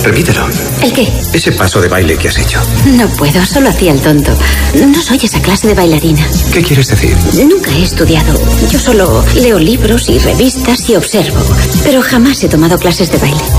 Repítelo. ¿El qué? Ese paso de baile que has hecho. No puedo, solo hacía el tonto. No soy esa clase de bailarina. ¿Qué quieres decir? Nunca he estudiado. Yo solo leo libros y revistas y observo. Pero jamás he tomado clases de baile.